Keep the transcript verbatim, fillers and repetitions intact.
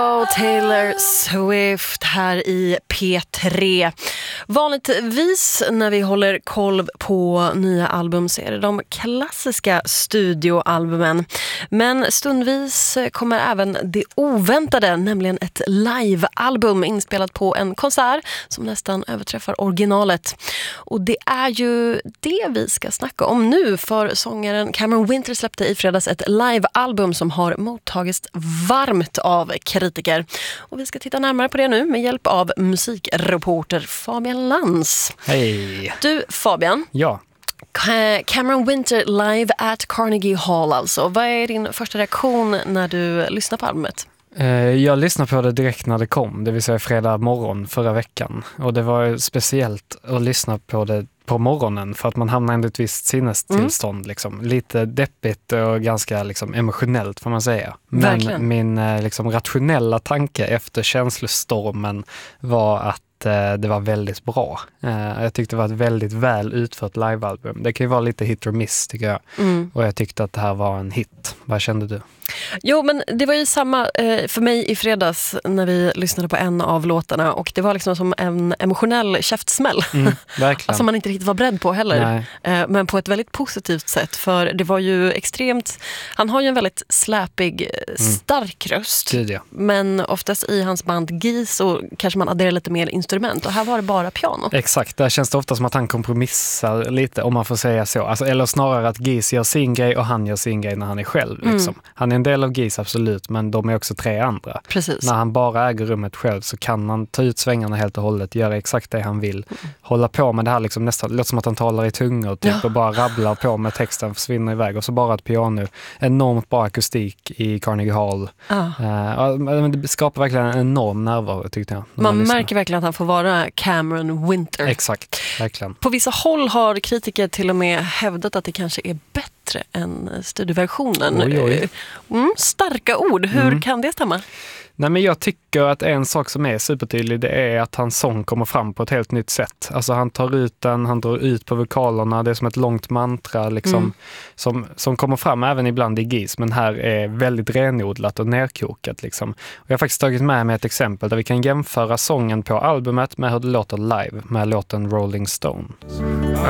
Och Taylor Swift här i P tre. Vanligtvis när vi håller koll på nya album så är det de klassiska studioalbumen. Men stundvis kommer även det oväntade, nämligen ett livealbum inspelat på en konsert som nästan överträffar originalet. Och det är ju det vi ska snacka om nu, för sångaren Cameron Winter släppte i fredags ett livealbum som har mottagits varmt av kritiker. Och vi ska titta närmare på det nu med hjälp av musikreporter Fabian Lantz. Hej! Du Fabian. Ja. Cameron Winter live at Carnegie Hall alltså. Vad är din första reaktion när du lyssnar på albumet? Jag lyssnade på det direkt när det kom, det vill säga fredag morgon förra veckan. Och det var speciellt att lyssna på det på morgonen för att man hamnar i ett visst sinnestillstånd. Mm. Liksom. Lite deppigt och ganska liksom, emotionellt får man säga. Men Verkligen. min liksom, rationella tanke efter känslostormen var att det var väldigt bra. Jag tyckte det var ett väldigt väl utfört livealbum. Det kan ju vara lite hit or miss tycker jag. Mm. Och jag tyckte att det här var en hit. Vad kände du? Jo, men det var ju samma eh, för mig i fredags när vi lyssnade på en av låtarna, och det var liksom som en emotionell käftsmäll. Mm, verkligen. Som man inte riktigt var beredd på heller. Eh, men på ett väldigt positivt sätt, för det var ju extremt, han har ju en väldigt släpig, stark mm. röst. Gud, ja. Men oftast i hans band Geese så kanske man adderar lite mer instrument, och här var det bara piano. Exakt, där känns det ofta som att han kompromissar lite, om man får säga så. Alltså, eller snarare att Geese gör sin grej och han gör sin grej när han är själv. Liksom. Mm. Han är en del av Geese, absolut, men de är också tre andra. Precis. När han bara äger rummet själv så kan han ta ut svängarna helt och hållet, göra exakt det han vill. Mm. Hålla på med det här liksom, nästan, det låter som att han talar i tungor typ, ja. och bara rabblar på med texten, försvinner iväg, och så bara ett piano. Enormt bra akustik i Carnegie Hall. Ah. Uh, det skapar verkligen en enorm närvaro, tyckte jag. Man märker verkligen att han får vara Cameron Winter. Exakt, verkligen. På vissa håll har kritiker till och med hävdat att det kanske är bättre än studioversionen. Oj, oj. Mm, starka ord. Hur mm. kan det stämma? Nej, men jag tycker att en sak som är supertydlig, det är att hans sång kommer fram på ett helt nytt sätt. Alltså han tar ut den, han drar ut på vokalerna, det är som ett långt mantra liksom, mm. som, som kommer fram även ibland i Geese, men här är väldigt renodlat och nerkokat. Liksom. Och jag har faktiskt tagit med mig ett exempel där vi kan jämföra sången på albumet med hur det låter live med låten Rolling Stone.